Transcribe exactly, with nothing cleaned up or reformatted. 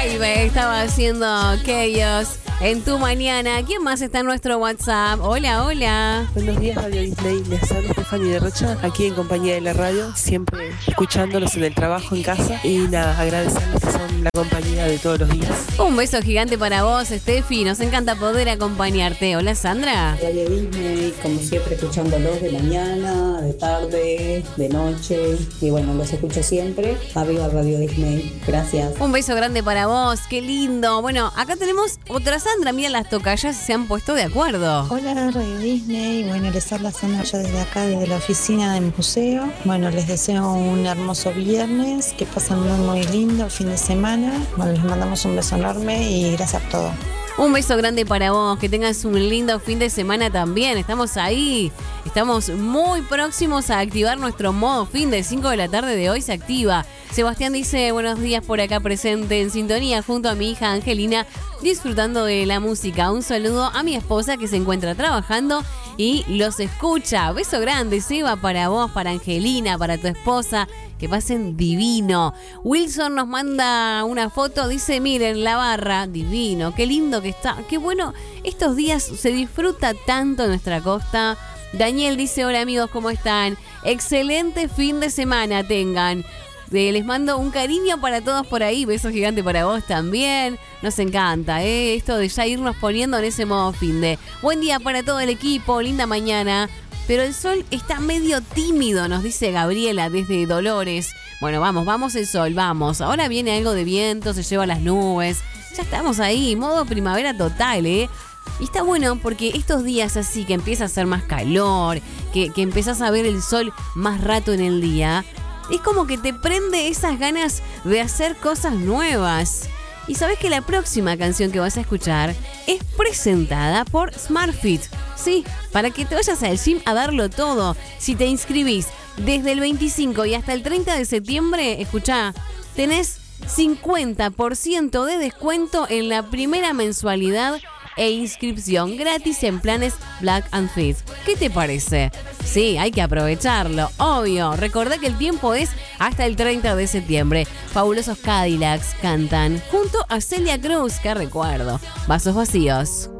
Baby estaba haciendo Chaos en tu mañana. ¿Quién más está en nuestro WhatsApp? Hola, hola. Buenos días, Radio Disney. Les habla Stephanie de Rocha, aquí en compañía de la radio, siempre escuchándolos en el trabajo, en casa. Y nada, agradecerles que son la compañía de todos los días. Un beso gigante para vos, Steffi. Nos encanta poder acompañarte. Hola, Sandra. Radio Disney, como siempre, escuchándolos de mañana, de tarde, de noche. Y bueno, los escucho siempre. Arriba Radio Disney. Gracias. Un beso grande para vos. Qué lindo. Bueno, acá tenemos otra Sandra. Mira, las tocallas se han puesto de acuerdo. Hola, Radio Disney. Bueno, les habla Sandra ya desde acá, desde la oficina del museo. Bueno, les deseo un hermoso viernes. Que pasen muy, muy lindo el fin de semana. Bueno, les mandamos un beso enorme y gracias por todo. Un beso grande para vos, que tengas un lindo fin de semana también. Estamos ahí, estamos muy próximos a activar nuestro modo fin de cinco de la tarde de hoy se activa. Sebastián dice, buenos días por acá presente en sintonía junto a mi hija Angelina, disfrutando de la música. Un saludo a mi esposa que se encuentra trabajando y los escucha. Beso grande, Seba, para vos, para Angelina, para tu esposa. Que pasen divino. Wilson nos manda una foto, dice, miren la barra, divino, qué lindo que está, qué bueno, estos días se disfruta tanto en nuestra costa. Daniel dice, hola amigos, ¿cómo están? Excelente fin de semana tengan. Eh, les mando un cariño para todos por ahí, beso gigante para vos también. Nos encanta, ¿eh? Esto de ya irnos poniendo en ese modo fin de. Buen día para todo el equipo, linda mañana. Pero el sol está medio tímido, nos dice Gabriela desde Dolores. Bueno, vamos, vamos el sol, vamos. Ahora viene algo de viento, se lleva las nubes. Ya estamos ahí, modo primavera total, ¿eh? Y está bueno porque estos días así que empieza a hacer más calor, que, que empezás a ver el sol más rato en el día, es como que te prende esas ganas de hacer cosas nuevas. Y sabes que la próxima canción que vas a escuchar es presentada por SmartFit. Sí, para que te vayas al gym a darlo todo. Si te inscribís desde el veinticinco y hasta el treinta de septiembre, escuchá, tenés cincuenta por ciento de descuento en la primera mensualidad e inscripción gratis en planes Black and Fit. ¿Qué te parece? Sí, hay que aprovecharlo, obvio. Recordá que el tiempo es hasta el treinta de septiembre. Fabulosos Cadillacs cantan junto a Celia Cruz, que recuerdo. Vasos vacíos.